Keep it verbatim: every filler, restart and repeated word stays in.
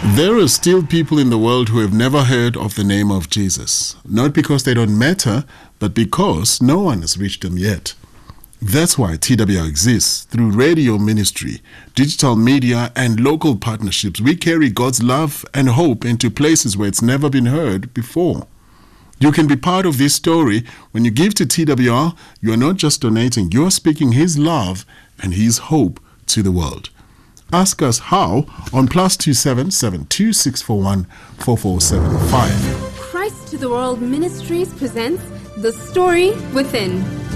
There are still people in the world who have never heard of the name of Jesus, not because they don't matter, but because no one has reached them yet. That's why T W R exists. Through radio ministry, digital media, and local partnerships, we carry God's love and hope into places where it's never been heard before. You can be part of this story. When you give to T W R, you are not just donating, you are speaking His love and His hope to the world. Ask us how on plus two seven seven two six four one four four seven five. Christ to the World Ministries presents The Story Within.